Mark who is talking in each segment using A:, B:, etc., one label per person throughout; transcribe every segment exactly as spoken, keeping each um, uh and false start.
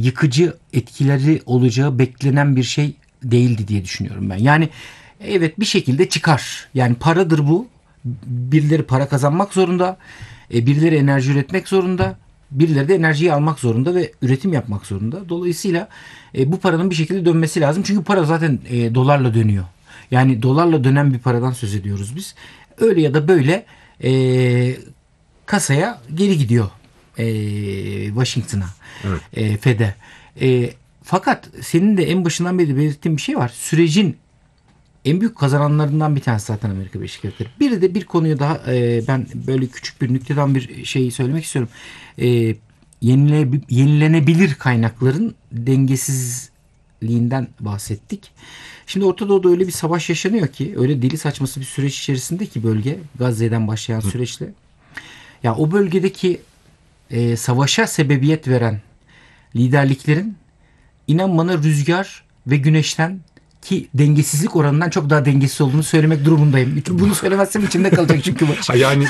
A: yıkıcı etkileri olacağı beklenen bir şey değildi diye düşünüyorum ben. Yani evet, bir şekilde çıkar. Yani paradır bu. Birileri para kazanmak zorunda. E, birileri enerji üretmek zorunda. Birileri de enerjiyi almak zorunda ve üretim yapmak zorunda. Dolayısıyla e, bu paranın bir şekilde dönmesi lazım. Çünkü para zaten e, dolarla dönüyor. Yani dolarla dönen bir paradan söz ediyoruz biz. Öyle ya da böyle e, kasaya geri gidiyor e, Washington'a,
B: evet.
A: e, Fed'e. E, fakat senin de en başından beri belirttiğin bir şey var. Sürecin en büyük kazananlarından bir tanesi zaten Amerika Birleşik Devletleri. Bir de bir konuyu daha e, ben böyle küçük bir nükteden bir şey söylemek istiyorum. E, yenile, yenilenebilir kaynakların dengesizliğinden bahsettik. Şimdi Orta Doğu'da öyle bir savaş yaşanıyor ki, öyle deli saçması bir süreç içerisinde ki bölge, Gazze'den başlayan süreçle. Ya o bölgedeki e, savaşa sebebiyet veren liderliklerin, inan bana, rüzgar ve güneşten ki dengesizlik oranından çok daha dengesiz olduğunu söylemek durumundayım. Bunu söylemezsem içimde kalacak çünkü maç.
B: Yani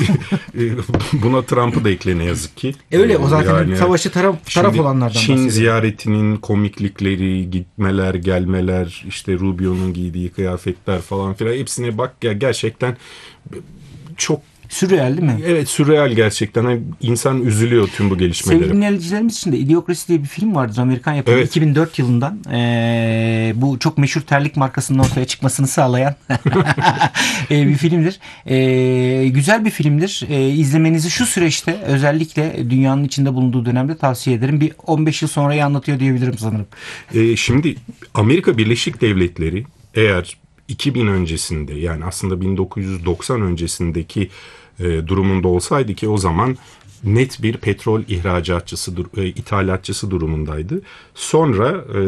B: buna Trump'ı da ekle ne yazık ki.
A: Öyle, o zaten
B: yani,
A: savaşı taraf, taraf olanlardan
B: Çin
A: bahsediyorum.
B: ziyaretinin komiklikleri, gitmeler, gelmeler, işte Rubio'nun giydiği kıyafetler falan filan, hepsine bak ya, gerçekten çok
A: sürreal değil mi?
B: Evet, sürreal gerçekten. Yani insan üzülüyor tüm bu gelişmelere.
A: Sevgili dinleyicilerimiz için de İdiokrasi diye bir film vardır, Amerikan yapımı, evet. iki bin dört yılından. Ee, bu çok meşhur terlik markasının ortaya çıkmasını sağlayan ee, bir filmdir. Ee, güzel bir filmdir. Ee, izlemenizi şu süreçte, özellikle dünyanın içinde bulunduğu dönemde tavsiye ederim. Bir on beş yıl sonrayı anlatıyor diyebilirim sanırım.
B: Ee, şimdi Amerika Birleşik Devletleri eğer iki bin öncesinde, yani aslında bin dokuz yüz doksan öncesindeki e, durumunda olsaydı ki o zaman net bir petrol ihracatçısı, e, ithalatçısı durumundaydı. Sonra e,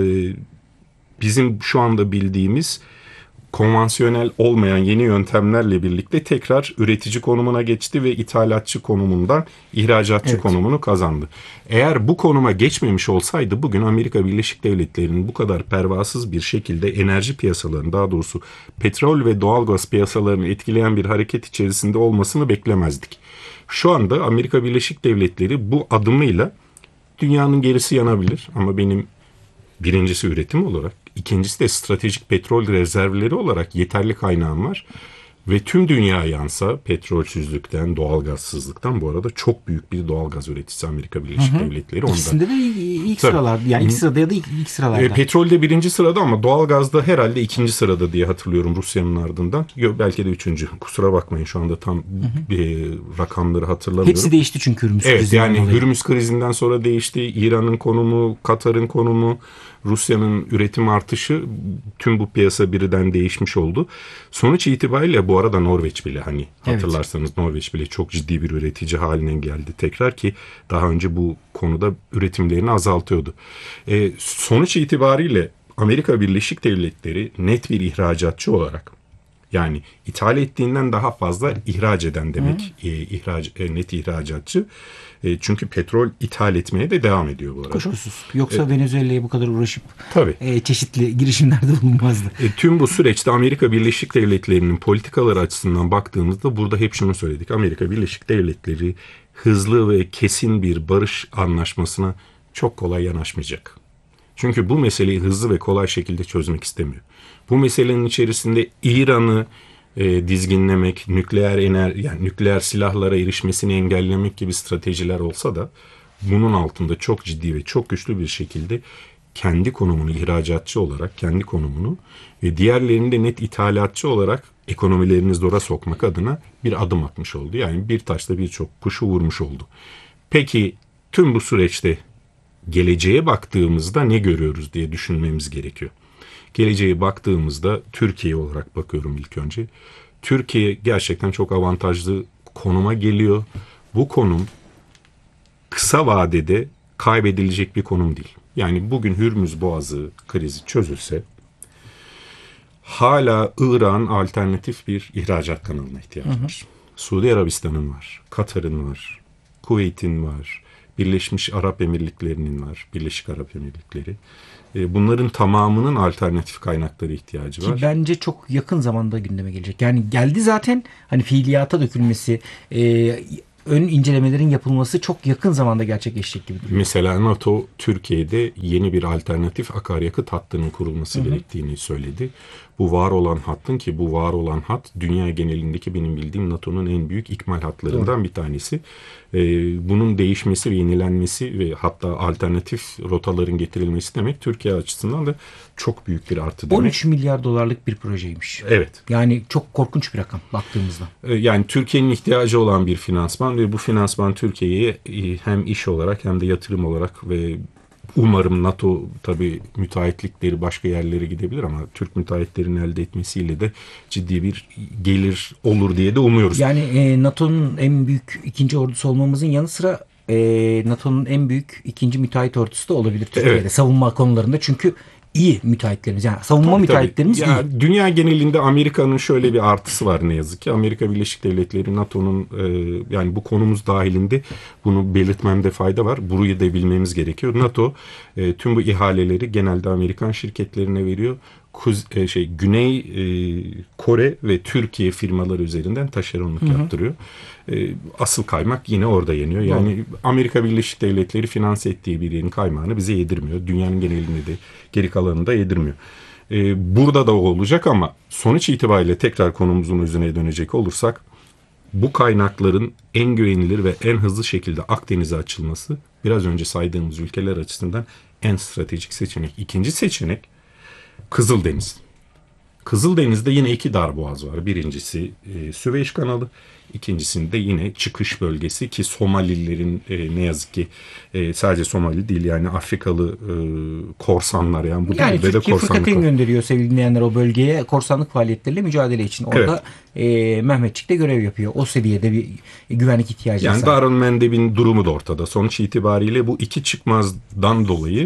B: bizim şu anda bildiğimiz konvansiyonel olmayan yeni yöntemlerle birlikte tekrar üretici konumuna geçti ve ithalatçı konumundan ihracatçı evet. konumunu kazandı. Eğer bu konuma geçmemiş olsaydı bugün Amerika Birleşik Devletleri'nin bu kadar pervasız bir şekilde enerji piyasalarını, daha doğrusu petrol ve doğalgaz piyasalarını etkileyen bir hareket içerisinde olmasını beklemezdik. Şu anda Amerika Birleşik Devletleri bu adımıyla dünyanın gerisi yanabilir ama benim birincisi üretim olarak, İkincisi de stratejik petrol rezervleri olarak yeterli kaynağım var. Ve tüm dünya yansa petrolsüzlükten, doğalgazsızlıktan, bu arada çok büyük bir doğalgaz üreticisi Amerika Birleşik hı hı. Devletleri. Ondan.
A: İkisinde de ilk sıralarda. Yani ilk sırada ya da ilk, ilk sıralarda.
B: E, petrolde birinci sırada ama doğalgazda herhalde ikinci sırada diye hatırlıyorum Rusya'nın ardından. Yok, belki de üçüncü. Kusura bakmayın, şu anda tam hı hı. E, rakamları hatırlamıyorum.
A: Hepsi değişti çünkü Hürmüz
B: evet,
A: krizinden
B: yani
A: dolayı.
B: Hürmüz krizinden sonra değişti. İran'ın konumu, Katar'ın konumu, Rusya'nın üretim artışı, tüm bu piyasa birden değişmiş oldu. Sonuç itibariyle bu arada Norveç bile, hani hatırlarsanız evet. Norveç bile çok ciddi bir üretici haline geldi tekrar, ki daha önce bu konuda üretimlerini azaltıyordu. E, sonuç itibariyle Amerika Birleşik Devletleri net bir ihracatçı olarak, yani ithal ettiğinden daha fazla ihraç eden demek, e, ihraç, e, net ihracatçı. E, çünkü petrol ithal etmeye de devam ediyor bu arada.
A: Kuşkusuz. Yoksa e, Venezuela'ya bu kadar uğraşıp
B: tabii.
A: E, çeşitli girişimlerde bulunmazdı.
B: E, tüm bu süreçte Amerika Birleşik Devletleri'nin politikaları açısından baktığımızda burada hep şunu söyledik. Amerika Birleşik Devletleri hızlı ve kesin bir barış anlaşmasına çok kolay yanaşmayacak. Çünkü bu meseleyi hızlı ve kolay şekilde çözmek istemiyor. Bu meselenin içerisinde İran'ı e, dizginlemek, nükleer ener, yani nükleer silahlara erişmesini engellemek gibi stratejiler olsa da bunun altında çok ciddi ve çok güçlü bir şekilde kendi konumunu ihracatçı olarak, kendi konumunu ve diğerlerini de net ithalatçı olarak ekonomilerini zora sokmak adına bir adım atmış oldu. Yani bir taşla birçok kuşu vurmuş oldu. Peki tüm bu süreçte geleceğe baktığımızda ne görüyoruz diye düşünmemiz gerekiyor. Geleceğe baktığımızda Türkiye olarak bakıyorum ilk önce. Türkiye gerçekten çok avantajlı konuma geliyor. Bu konum kısa vadede kaybedilecek bir konum değil. Yani bugün Hürmüz Boğazı krizi çözülse hala İran'ın alternatif bir ihracat kanalına ihtiyacı var. Hı hı. Suudi Arabistan'ın var, Katar'ın var, Kuveyt'in var, Birleşmiş Arap Emirlikleri'nin var, Birleşik Arap Emirlikleri. Bunların tamamının alternatif kaynaklara ihtiyacı var.
A: Ki bence çok yakın zamanda gündeme gelecek. Yani geldi zaten, hani fiiliyata dökülmesi, e, ön incelemelerin yapılması çok yakın zamanda gerçekleşecek gibi duruyor.
B: Mesela NATO Türkiye'de yeni bir alternatif akaryakıt hattının kurulması hı hı. gerektiğini söyledi. Bu var olan hattın ki bu var olan hat dünya genelindeki benim bildiğim NATO'nun en büyük ikmal hatlarından Doğru. bir tanesi. Ee, bunun değişmesi ve yenilenmesi ve hatta alternatif rotaların getirilmesi demek Türkiye açısından da çok büyük bir artı demek.
A: on üç milyar dolarlık bir projeymiş.
B: Evet.
A: Yani çok korkunç bir rakam baktığımızda.
B: Ee, yani Türkiye'nin ihtiyacı olan bir finansman ve bu finansman Türkiye'ye hem iş olarak hem de yatırım olarak ve umarım NATO tabii müteahhitlikleri başka yerlere gidebilir ama Türk müteahhitlerin elde etmesiyle de ciddi bir gelir olur diye de umuyoruz.
A: Yani e, NATO'nun en büyük ikinci ordusu olmamızın yanı sıra e, NATO'nun en büyük ikinci müteahhit ordusu da olabilir Türkiye'de. Evet. Savunma konularında çünkü iyi müteahhitlerimiz yani savunma tabii, müteahhitlerimiz
B: tabii. Ya,
A: iyi.
B: Dünya genelinde Amerika'nın şöyle bir artısı var ne yazık ki. Amerika Birleşik Devletleri NATO'nun e, yani bu konumuz dahilinde bunu belirtmemde fayda var. Burayı da bilmemiz gerekiyor. NATO e, tüm bu ihaleleri genelde Amerikan şirketlerine veriyor. Kuz, e, şey Güney e, Kore ve Türkiye firmaları üzerinden taşeronluk hı hı. yaptırıyor. E, asıl kaymak yine orada yeniyor. Yani Doğru. Amerika Birleşik Devletleri finanse ettiği bir yerin kaymağını bize yedirmiyor. Dünyanın genelinde de geri kalanını da yedirmiyor. E, burada da olacak ama sonuç itibariyle tekrar konumuzun üzerine dönecek olursak bu kaynakların en güvenilir ve en hızlı şekilde Akdeniz'e açılması biraz önce saydığımız ülkeler açısından en stratejik seçenek. İkinci seçenek Kızıldeniz. Kızıldeniz'de yine iki darboğaz var. Birincisi e, Süveyş kanalı. İkincisinde yine çıkış bölgesi ki Somalilerin e, ne yazık ki e, sadece Somali değil yani Afrikalı e, korsanlar yani bu
A: yani
B: bölgede
A: Türkiye
B: korsanlık
A: fırkateyn gönderiyor sevgili dinleyenler o bölgeye korsanlık faaliyetleriyle mücadele için. Orada evet. e, Mehmetçik de görev yapıyor. O seviyede bir güvenlik ihtiyacı
B: yani Darül Mendeb'in durumu da ortada. Sonuç itibariyle bu iki çıkmazdan dolayı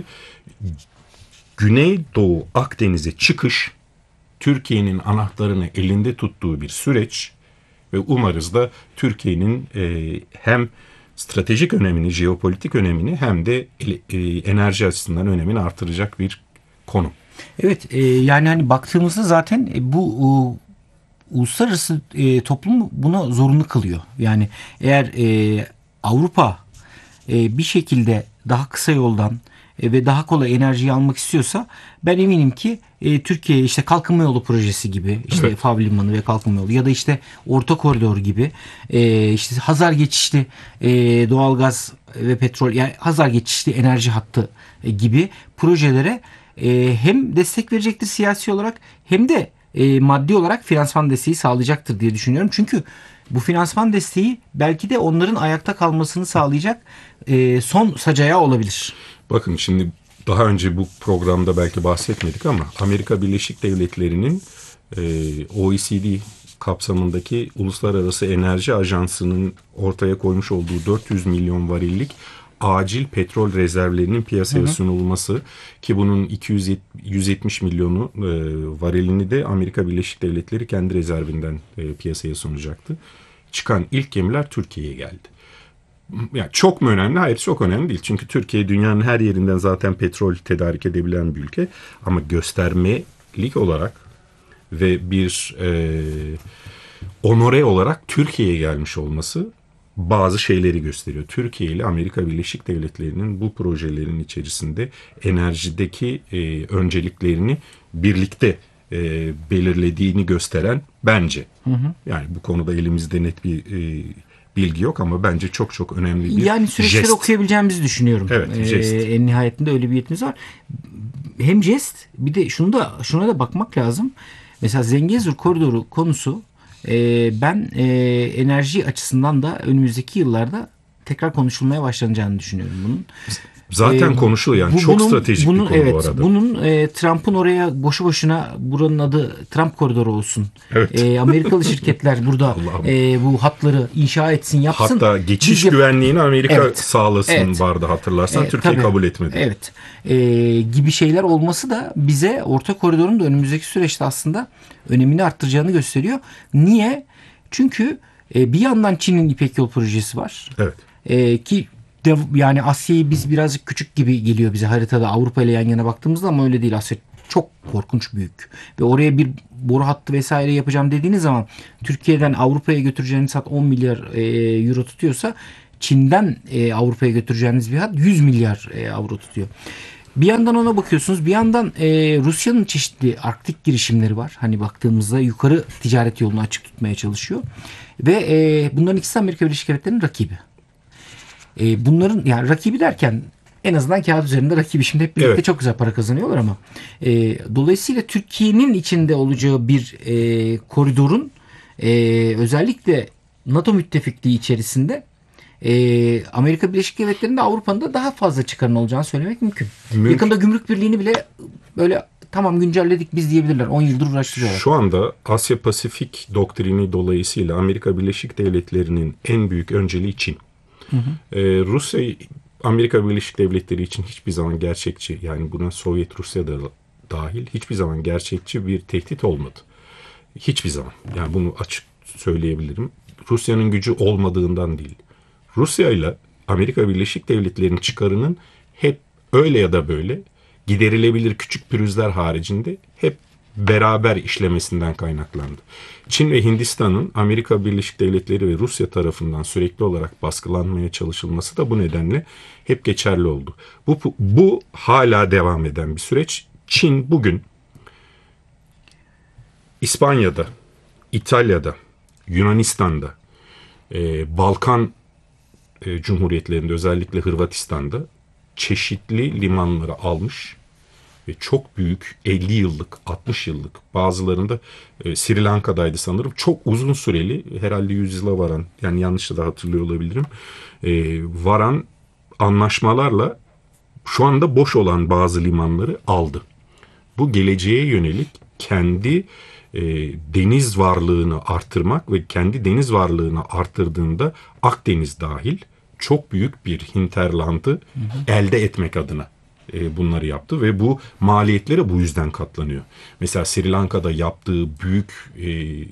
B: Güneydoğu Akdeniz'e çıkış Türkiye'nin anahtarını elinde tuttuğu bir süreç ve umarız da Türkiye'nin e, hem stratejik önemini, jeopolitik önemini hem de e, enerji açısından önemini artıracak bir konu.
A: Evet e, yani hani baktığımızda zaten e, bu e, uluslararası e, toplum buna zorunlu kılıyor. Yani eğer e, Avrupa e, bir şekilde daha kısa yoldan ve daha kolay enerjiyi almak istiyorsa ben eminim ki e, Türkiye işte kalkınma yolu projesi gibi işte evet. Fav Limanı ve kalkınma yolu ya da işte Orta Koridor gibi e, işte Hazar geçişli e, doğalgaz ve petrol yani Hazar geçişli enerji hattı e, gibi projelere e, hem destek verecektir siyasi olarak hem de e, maddi olarak finansman desteği sağlayacaktır diye düşünüyorum. Çünkü bu finansman desteği belki de onların ayakta kalmasını sağlayacak e, son sacayağı olabilir.
B: Bakın şimdi daha önce bu programda belki bahsetmedik ama Amerika Birleşik Devletleri'nin e, O E C D kapsamındaki Uluslararası Enerji Ajansı'nın ortaya koymuş olduğu dört yüz milyon varillik acil petrol rezervlerinin piyasaya hı hı. sunulması ki bunun iki yüz yüz yetmiş milyonu e, varilini de Amerika Birleşik Devletleri kendi rezervinden e, piyasaya sunacaktı. Çıkan ilk gemiler Türkiye'ye geldi. Yani çok mu önemli? Hayır çok önemli değil. Çünkü Türkiye dünyanın her yerinden zaten petrol tedarik edebilen bir ülke. Ama göstermelik olarak ve bir e, onore olarak Türkiye'ye gelmiş olması bazı şeyleri gösteriyor. Türkiye ile Amerika Birleşik Devletleri'nin bu projelerin içerisinde enerjideki e, önceliklerini birlikte e, belirlediğini gösteren bence. Hı hı. Yani bu konuda elimizde net bir e, bilgi yok ama bence çok çok önemli bir
A: yani süreçleri jest. Okuyabileceğimizi düşünüyorum.
B: Evet, jest.
A: Ee, en nihayetinde öyle bir yetimiz var. Hem jest bir de şunu da şuna da bakmak lazım. Mesela Zengezur koridoru konusu e, ben e, enerji açısından da önümüzdeki yıllarda tekrar konuşulmaya başlanacağını düşünüyorum bunun.
B: Zaten ee, konuşuluyor yani bu, çok bunun, stratejik
A: bunun,
B: bir konu
A: evet,
B: bu arada.
A: Bunun e, Trump'ın oraya boşu boşuna buranın adı Trump koridoru olsun.
B: Evet.
A: E, Amerikalı şirketler burada e, bu hatları inşa etsin yapsın.
B: Hatta geçiş Biz, güvenliğini Amerika evet, hatırlasın evet. vardı hatırlarsan e, Türkiye tabii, kabul etmedi.
A: Evet e, gibi şeyler olması da bize Orta Koridor'un da önümüzdeki süreçte aslında önemini arttıracağını gösteriyor. Niye? Çünkü e, bir yandan Çin'in İpek Yol projesi var.
B: Evet.
A: E, ki yani Asya'yı biz birazcık küçük gibi geliyor bize haritada Avrupa ile yan yana baktığımızda ama öyle değil. Asya çok korkunç büyük. Ve oraya bir boru hattı vesaire yapacağım dediğiniz zaman Türkiye'den Avrupa'ya götüreceğiniz hat on milyar e, euro tutuyorsa Çin'den e, Avrupa'ya götüreceğiniz bir hat yüz milyar e, avro tutuyor. Bir yandan ona bakıyorsunuz, bir yandan e, Rusya'nın çeşitli Arktik girişimleri var. Hani baktığımızda yukarı ticaret yolunu açık tutmaya çalışıyor. Ve e, bunların ikisi Amerika Birleşik Devletleri'nin rakibi. E, bunların yani rakibi derken en azından kağıt üzerinde rakibi. Şimdi hep birlikte
B: Evet.
A: çok güzel para kazanıyorlar ama. E, dolayısıyla Türkiye'nin içinde olacağı bir e, koridorun e, özellikle NATO müttefikliği içerisinde e, Amerika Birleşik Devletleri'nde Avrupa'nın da daha fazla çıkarın olacağını söylemek mümkün.
B: Mümkün.
A: Yakında gümrük birliğini bile böyle tamam güncelledik biz diyebilirler. on yıldır uğraştırıyorlar.
B: Şu anda Asya Pasifik doktrini dolayısıyla Amerika Birleşik Devletleri'nin en büyük önceliği Çin. Hı hı. Ee, Rusya, Amerika Birleşik Devletleri için hiçbir zaman gerçekçi, yani buna Sovyet Rusya da dahil, hiçbir zaman gerçekçi bir tehdit olmadı. Hiçbir zaman. Yani bunu açık söyleyebilirim. Rusya'nın gücü olmadığından değil. Rusya ile Amerika Birleşik Devletleri'nin çıkarının hep öyle ya da böyle giderilebilir küçük pürüzler haricinde hep beraber işlemesinden kaynaklandı. Çin ve Hindistan'ın Amerika Birleşik Devletleri ve Rusya tarafından sürekli olarak baskılanmaya çalışılması da bu nedenle hep geçerli oldu. Bu, bu hala devam eden bir süreç. Çin bugün İspanya'da, İtalya'da, Yunanistan'da, e, Balkan e, Cumhuriyetlerinde, özellikle Hırvatistan'da çeşitli limanları almış ve çok büyük elli yıllık, altmış yıllık, bazılarında e, Sri Lanka'daydı sanırım, çok uzun süreli, herhalde yüz yıla varan, yani yanlış da hatırlıyor olabilirim, e, varan anlaşmalarla şu anda boş olan bazı limanları aldı. Bu geleceğe yönelik kendi e, deniz varlığını artırmak ve kendi deniz varlığını artırdığında Akdeniz dahil çok büyük bir hinterland'ı hı hı. elde etmek adına e, bunları yaptı ve bu maliyetlere bu yüzden katlanıyor. Mesela Sri Lanka'da yaptığı büyük, e,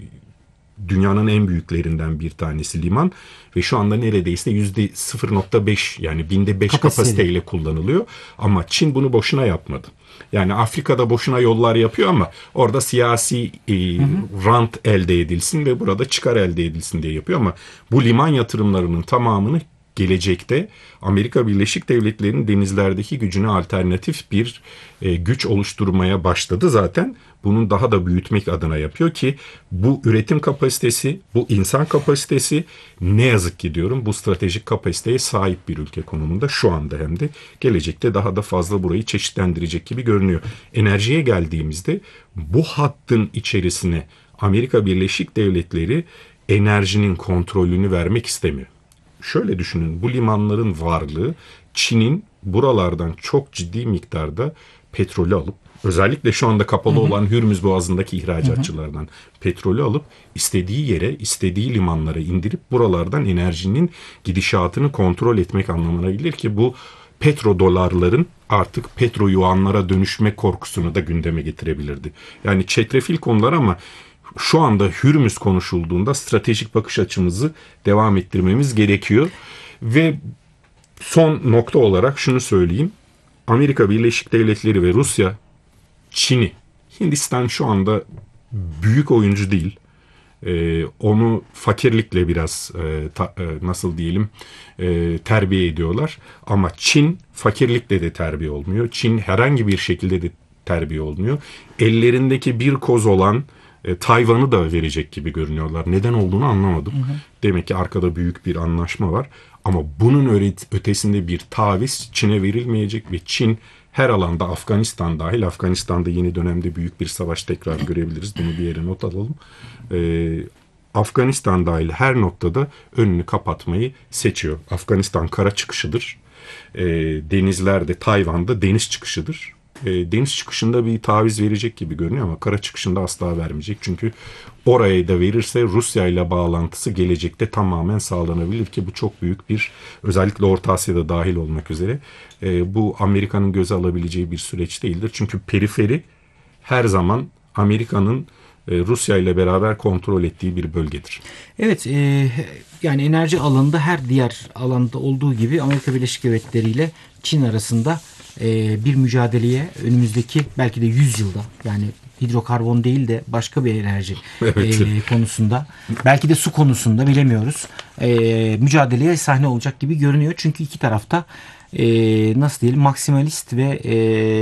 B: dünyanın en büyüklerinden bir tanesi liman ve şu anda neredeyse yüzde sıfır nokta beş, yani binde beş kapasiteyle kullanılıyor. Ama Çin bunu boşuna yapmadı. Yani Afrika'da boşuna yollar yapıyor ama orada siyasi e, hı hı. rant elde edilsin ve burada çıkar elde edilsin diye yapıyor ama bu liman yatırımlarının tamamını gelecekte Amerika Birleşik Devletleri'nin denizlerdeki gücüne alternatif bir e, güç oluşturmaya başladı zaten. Bunun daha da büyütmek adına yapıyor ki bu üretim kapasitesi, bu insan kapasitesi, ne yazık ki diyorum, bu stratejik kapasiteye sahip bir ülke konumunda şu anda, hem de gelecekte daha da fazla burayı çeşitlendirecek gibi görünüyor. Enerjiye geldiğimizde bu hattın içerisine Amerika Birleşik Devletleri enerjinin kontrolünü vermek istemiyor. Şöyle düşünün, bu limanların varlığı Çin'in buralardan çok ciddi miktarda petrolü alıp, özellikle şu anda kapalı hı hı. olan Hürmüz Boğazı'ndaki ihracatçılardan hı hı. petrolü alıp istediği yere, istediği limanlara indirip buralardan enerjinin gidişatını kontrol etmek anlamına gelir ki bu petrodolarların artık petro yuanlara dönüşme korkusunu da gündeme getirebilirdi. Yani çetrefil konular ama şu anda Hürmüz konuşulduğunda stratejik bakış açımızı devam ettirmemiz gerekiyor. Ve son nokta olarak şunu söyleyeyim. Amerika Birleşik Devletleri ve Rusya, Çin'i, Hindistan şu anda büyük oyuncu değil. Ee, onu fakirlikle biraz e, ta, e, nasıl diyelim e, terbiye ediyorlar. Ama Çin fakirlikle de terbiye olmuyor. Çin herhangi bir şekilde de terbiye olmuyor. Ellerindeki bir koz olan E, Tayvan'ı da verecek gibi görünüyorlar. Neden olduğunu anlamadım. Hı hı. Demek ki arkada büyük bir anlaşma var. Ama bunun ötesinde bir taviz Çin'e verilmeyecek ve Çin her alanda, Afganistan dahil, Afganistan'da yeni dönemde büyük bir savaş tekrar görebiliriz. Bunu bir yere not alalım. E, Afganistan dahil her noktada önünü kapatmayı seçiyor. Afganistan kara çıkışıdır. E, denizlerde, Tayvan'da deniz çıkışıdır. E, deniz çıkışında bir taviz verecek gibi görünüyor ama kara çıkışında asla vermeyecek. Çünkü oraya da verirse Rusya ile bağlantısı gelecekte tamamen sağlanabilir ki bu çok büyük bir, özellikle Orta Asya'da dahil olmak üzere e, bu Amerika'nın göze alabileceği bir süreç değildir. Çünkü periferi her zaman Amerika'nın e, Rusya ile beraber kontrol ettiği bir bölgedir.
A: Evet, e, yani enerji alanında her diğer alanda olduğu gibi Amerika Birleşik Devletleri ile Çin arasında e, bir mücadeleye önümüzdeki belki de yüz yılda, yani hidrokarbon değil de başka bir enerji
B: Evet.
A: e, konusunda, belki de su konusunda bilemiyoruz. E, mücadeleye sahne olacak gibi görünüyor. Çünkü iki tarafta e, nasıl diyelim maksimalist ve e,